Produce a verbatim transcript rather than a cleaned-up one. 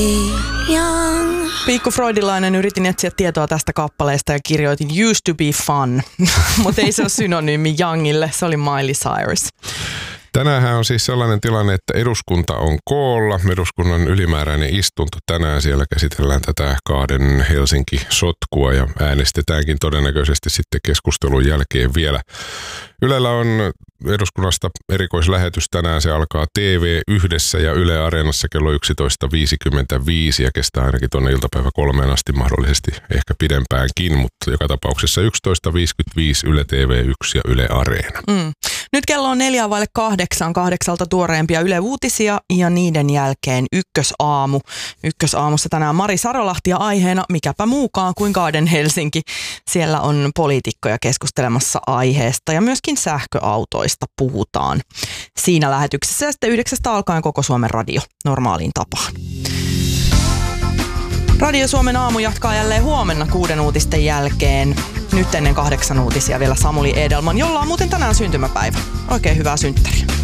Piikku Freudilainen, yritin etsiä tietoa tästä kappaleesta ja kirjoitin used to be fun, mutta ei se ole synonyymi Youngille, se oli Miley Cyrus. Tänäänhän on siis sellainen tilanne, että eduskunta on koolla. Eduskunnan ylimääräinen istunto tänään. Siellä käsitellään tätä kahden Helsinki-sotkua ja äänestetäänkin todennäköisesti sitten keskustelun jälkeen vielä. Ylellä on eduskunnasta erikoislähetys tänään. Se alkaa T V yhdessä ja Yle Areenassa kello yksitoista viisikymmentäviisi ja kestää ainakin tuonne iltapäivä kolmeen asti, mahdollisesti ehkä pidempäänkin, mutta joka tapauksessa yksitoista viisikymmentäviisi Yle T V yksi ja Yle Areena. Mm. Nyt kello on neljä vaille kahdeksan, kahdeksalta tuoreempia Yle Uutisia ja niiden jälkeen Ykkösaamu. Ykkösaamussa tänään Mari Sarolahti ja aiheena mikäpä muukaan kuin Garden Helsinki. Siellä on poliitikkoja keskustelemassa aiheesta ja myöskin sähköautoista puhutaan siinä lähetyksessä ja sitten yhdeksästä alkaen koko Suomen radio normaaliin tapaan. Radio Suomen aamu jatkaa jälleen huomenna kuuden uutisten jälkeen. Nyt ennen kahdeksan uutisia vielä Samuli Edelman, jolla on muuten tänään syntymäpäivä. Oikein hyvää synttäriä.